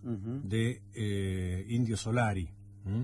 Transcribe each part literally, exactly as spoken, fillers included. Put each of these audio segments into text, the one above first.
uh-huh. de eh, Indio Solari. ¿Mm?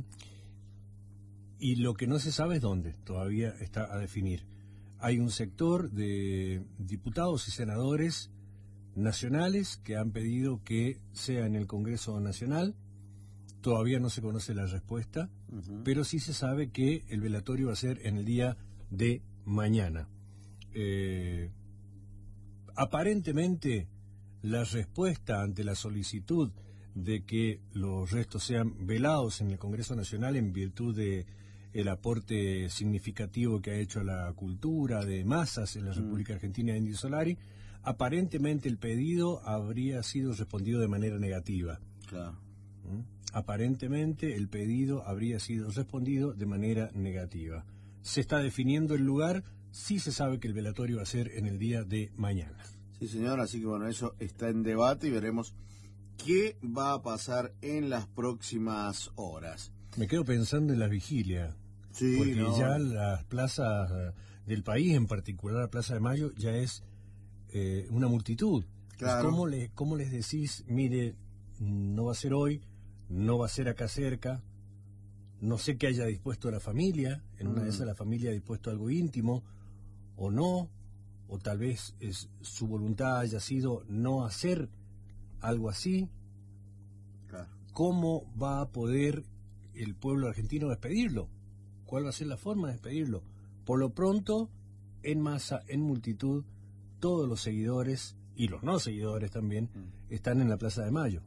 Y lo que no se sabe es dónde, todavía está a definir. Hay un sector de diputados y senadores nacionales que han pedido que sea en el Congreso Nacional. Todavía no se conoce la respuesta, uh-huh. pero sí se sabe que el velatorio va a ser en el día de mañana. Eh, aparentemente, la respuesta ante la solicitud de que los restos sean velados en el Congreso Nacional en virtud de el aporte significativo que ha hecho a la cultura de masas en la República Argentina de Indio Solari, aparentemente el pedido habría sido respondido de manera negativa. Claro. ¿Mm? Aparentemente el pedido habría sido respondido de manera negativa. Se está definiendo el lugar, sí se sabe que el velatorio va a ser en el día de mañana. Sí, señor, así que bueno, eso está en debate y veremos qué va a pasar en las próximas horas. Me quedo pensando en la vigilia, sí, porque no. ya las plazas del país, en particular la Plaza de Mayo, ya es eh, una multitud. Claro. ¿Cómo, le, ¿Cómo les decís, mire, no va a ser hoy, no va a ser acá cerca, no sé qué haya dispuesto la familia, en una mm. de esas la familia ha dispuesto algo íntimo, o no, o tal vez es, su voluntad haya sido no hacer algo así? Claro. ¿Cómo va a poder el pueblo argentino despedirlo? ¿Cuál va a ser la forma de despedirlo? Por lo pronto, en masa, en multitud, todos los seguidores, y los no seguidores también, mm. están en la Plaza de Mayo.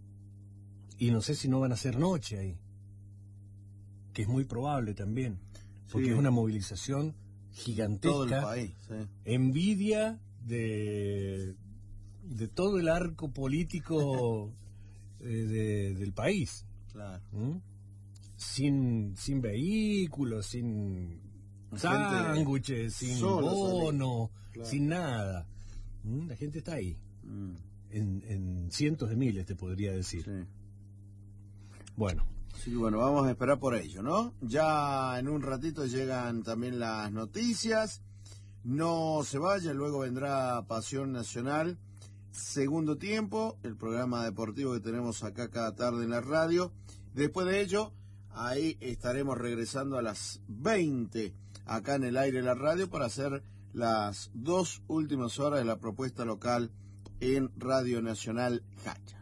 Y no sé si no van a hacer noche ahí, que es muy probable también, porque sí. es una movilización gigantesca, todo el país, sí. envidia de, de todo el arco político eh, de, del país. Claro. ¿Mm? Sin, sin vehículos, sin sándwiches, sin bono, claro. sin nada. ¿Mm? La gente está ahí. Mm. En, en cientos de miles, te podría decir. Sí. Bueno. Sí, bueno, vamos a esperar por ello, ¿no? Ya en un ratito llegan también las noticias. No se vaya, luego vendrá Pasión Nacional. Segundo tiempo, el programa deportivo que tenemos acá cada tarde en la radio. Después de ello, ahí estaremos regresando a las veinte acá en el aire de la radio para hacer las dos últimas horas de la propuesta local en Radio Nacional Hacha.